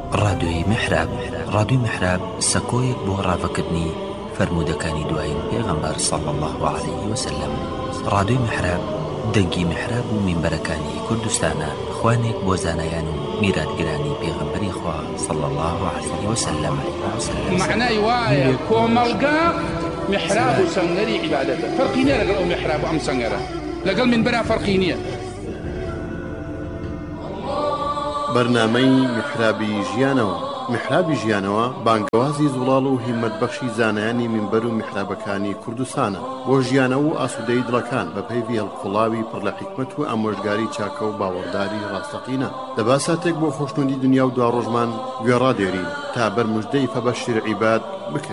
ڕادیۆی میحراب. ڕادیۆی میحراب سەکۆیەک بۆ ڕاوەکردنی فەرموودەکانی دوایین پێغەمبەر صلی الله عليه وسلم. ڕادیۆی میحراب دەنگی میحراب و مینبەرەکانی کوردستانە، خوانێک بۆ زانایان و میراتگرانی پێغەمبەری خوا صلی الله عليه وسلم. معنای وایە کۆمەڵگا میحراب و سەنگەری عیبادەتە، فەرقی نییە لەگەڵ ئەو میحراب و ئەم سەنگەرە، لەگەڵ مینبەرە فەرقی نییە. بەرنامەی میحرابی ژیانەوە. میحرابی ژیانەوە بانگەوازی زوڵاڵ و هیمەتبەخشی زانایانی مینبەر و میحرابەکانی کوردستانە بۆ ژیانەوە و ئاسوودەی دڵەکان بە پەیوی هەڵقوڵاوی پڕ لە حیکمەت و ئامۆژگاری چاکە و باوەڕداری ڕاستەقینە. لە باساتێک بۆ خۆشنودی دنیا و دوا ڕۆژمان گوێڕادێرین تا بەرموژدەی فەبەشیر عیباد بکەین.